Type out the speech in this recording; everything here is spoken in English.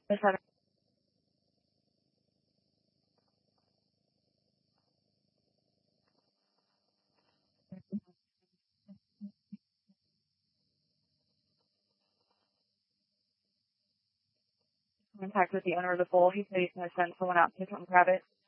Just having contact with the owner of the bull. He said he's going to send someone out to come grab it.